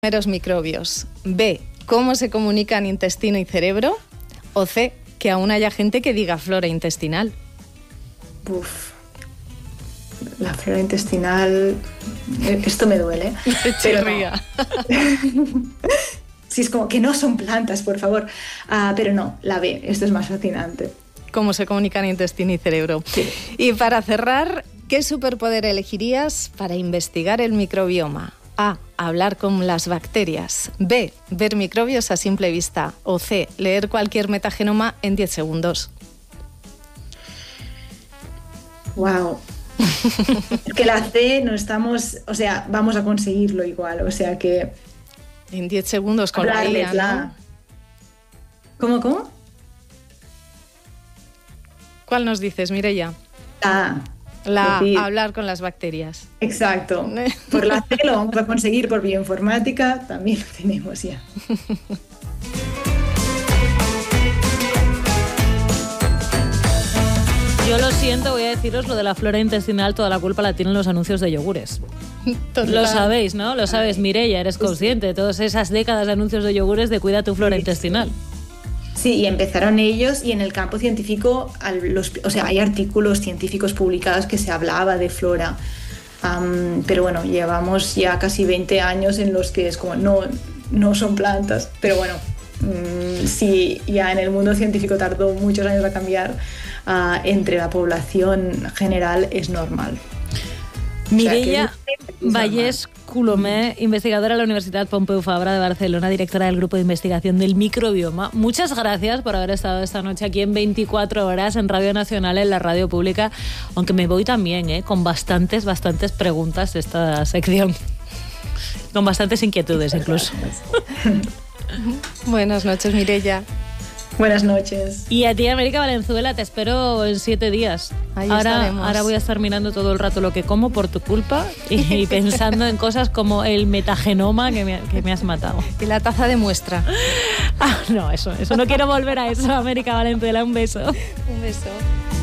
Primeros microbios. B, ¿cómo se comunican intestino y cerebro? O C, que aún haya gente que diga flora intestinal. La flora intestinal, esto me duele. Pero no. Sí, es como que no son plantas, por favor. Pero no, la B, esto es más fascinante. ¿Cómo se comunican intestino y cerebro? Sí. Y para cerrar, ¿qué superpoder elegirías para investigar el microbioma? A, hablar con las bacterias. B, ver microbios a simple vista. O C, leer cualquier metagenoma en 10 segundos. Wow. Es que la C no estamos, o sea, vamos a conseguirlo igual, o sea que... En 10 segundos con la IA, ¿no? ¿Cómo? ¿Cuál nos dices, Mireia? Hablar con las bacterias. Exacto. Por la C lo vamos a conseguir, por bioinformática también lo tenemos ya. Yo lo siento, voy a deciros lo de la flora intestinal, toda la culpa la tienen los anuncios de yogures. Total. Lo sabéis, ¿no? Lo sabes, Mireia, eres consciente de todas esas décadas de anuncios de yogures de cuida tu flora intestinal. Sí, y empezaron ellos, y en el campo científico, hay artículos científicos publicados que se hablaba de flora, pero bueno, llevamos ya casi 20 años en los que es como, no son plantas, pero bueno, sí, ya en el mundo científico tardó muchos años a cambiar, entre la población general es normal. Mireia Vallès Colomé, investigadora de la Universidad Pompeu Fabra de Barcelona, directora del Grupo de Investigación del Microbioma. Muchas gracias por haber estado esta noche aquí en 24 horas en Radio Nacional, en la radio pública, aunque me voy también con bastantes preguntas de esta sección, con bastantes inquietudes incluso. Buenas noches, Mireia. Buenas noches. Y a ti, América Valenzuela, te espero en 7 días. Ahora voy a estar mirando todo el rato lo que como por tu culpa y pensando en cosas como el metagenoma que me has matado. Y la taza de muestra. No, eso no quiero volver a eso, América Valenzuela. Un beso. Un beso.